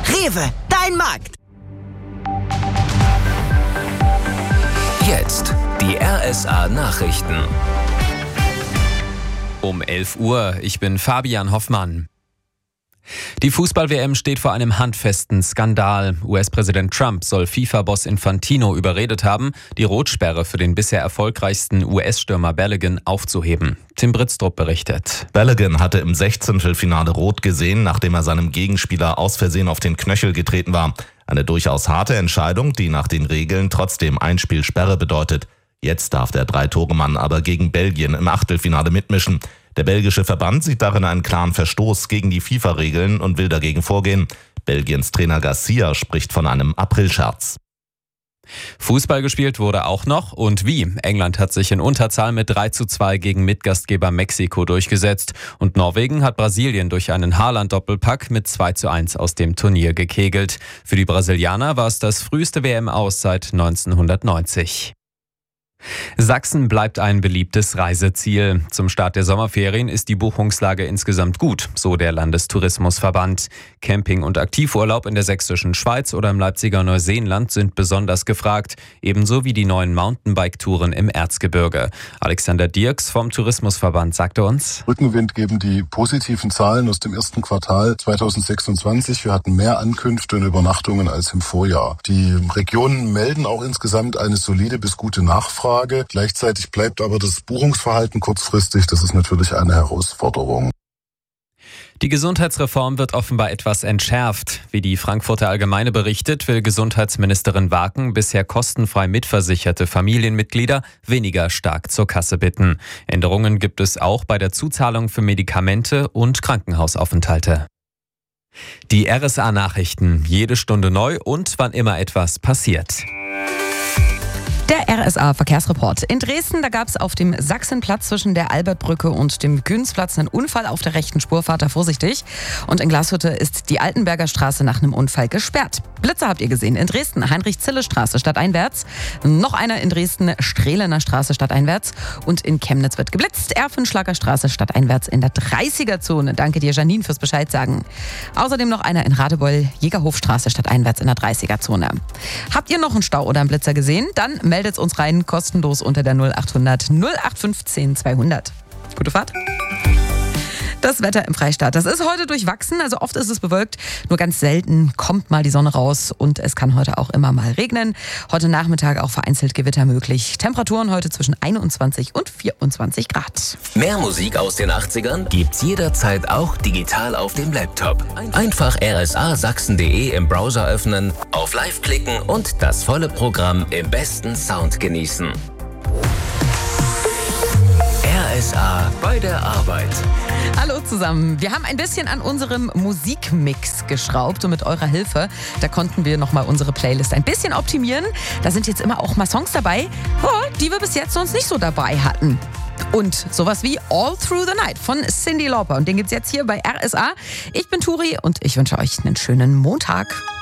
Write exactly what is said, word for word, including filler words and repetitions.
Rewe, dein Markt. Jetzt die R S A Nachrichten. Um elf Uhr, ich bin Fabian Hoffmann. Die Fußball-W M steht vor einem handfesten Skandal. U S-Präsident Trump soll FIFA-Boss Infantino überredet haben, die Rotsperre für den bisher erfolgreichsten U S-Stürmer Balogun aufzuheben. Tim Britztrup berichtet. Balogun hatte im Sechzehntelfinale rot gesehen, nachdem er seinem Gegenspieler aus Versehen auf den Knöchel getreten war. Eine durchaus harte Entscheidung, die nach den Regeln trotzdem Einspielsperre bedeutet. Jetzt darf der Drei-Tore-Mann aber gegen Belgien im Achtelfinale mitmischen. Der belgische Verband sieht darin einen klaren Verstoß gegen die FIFA-Regeln und will dagegen vorgehen. Belgiens Trainer Garcia spricht von einem Aprilscherz. Fußball gespielt wurde auch noch und wie. England hat sich in Unterzahl mit drei zu zwei gegen Mitgastgeber Mexiko durchgesetzt und Norwegen hat Brasilien durch einen Haaland-Doppelpack mit zwei zu eins aus dem Turnier gekegelt. Für die Brasilianer war es das früheste W M-Aus seit neunzehnhundertneunzig. Sachsen bleibt ein beliebtes Reiseziel. Zum Start der Sommerferien ist die Buchungslage insgesamt gut, so der Landestourismusverband. Camping- und Aktivurlaub in der sächsischen Schweiz oder im Leipziger Neuseenland sind besonders gefragt, ebenso wie die neuen Mountainbike-Touren im Erzgebirge. Alexander Dirks vom Tourismusverband sagte uns: Rückenwind geben die positiven Zahlen aus dem ersten Quartal zweitausendsechsundzwanzig. Wir hatten mehr Ankünfte und Übernachtungen als im Vorjahr. Die Regionen melden auch insgesamt eine solide bis gute Nachfrage. Gleichzeitig bleibt aber das Buchungsverhalten kurzfristig. Das ist natürlich eine Herausforderung. Die Gesundheitsreform wird offenbar etwas entschärft. Wie die Frankfurter Allgemeine berichtet, will Gesundheitsministerin Waken bisher kostenfrei mitversicherte Familienmitglieder weniger stark zur Kasse bitten. Änderungen gibt es auch bei der Zuzahlung für Medikamente und Krankenhausaufenthalte. Die R S A-Nachrichten, jede Stunde neu und wann immer etwas passiert. Der R S A-Verkehrsreport. In Dresden, da gab es auf dem Sachsenplatz zwischen der Albertbrücke und dem Günzplatz einen Unfall auf der rechten Spur. Fahrt da vorsichtig. Und in Glashütte ist die Altenberger Straße nach einem Unfall gesperrt. Blitzer habt ihr gesehen. In Dresden, Heinrich-Zille-Straße stadteinwärts. Noch einer in Dresden, Strehlener Straße stadteinwärts. Und in Chemnitz wird geblitzt. Erfenschlager Straße stadteinwärts in der dreißiger-Zone. Danke dir, Janine, fürs Bescheid sagen. Außerdem noch einer in Radebeul, Jägerhofstraße stadteinwärts in der dreißiger-Zone. Habt ihr noch einen Stau oder einen Blitzer gesehen? Dann meldet uns rein, kostenlos unter der null achthundert null acht fünfzehn zweihundert. Gute Fahrt. Das Wetter im Freistaat, das ist heute durchwachsen, also oft ist es bewölkt, nur ganz selten kommt mal die Sonne raus und es kann heute auch immer mal regnen. Heute Nachmittag auch vereinzelt Gewitter möglich. Temperaturen heute zwischen einundzwanzig und vierundzwanzig Grad. Mehr Musik aus den achtzigern gibt's jederzeit auch digital auf dem Laptop. Einfach r s a sachsen punkt d e im Browser öffnen, auf Live klicken und das volle Programm im besten Sound genießen. R S A bei der Arbeit. Hallo zusammen. Wir haben ein bisschen an unserem Musikmix geschraubt und mit eurer Hilfe, da konnten wir nochmal unsere Playlist ein bisschen optimieren. Da sind jetzt immer auch mal Songs dabei, oh, die wir bis jetzt sonst nicht so dabei hatten. Und sowas wie All Through the Night von Cyndi Lauper. Und den gibt's jetzt hier bei R S A. Ich bin Turi und ich wünsche euch einen schönen Montag.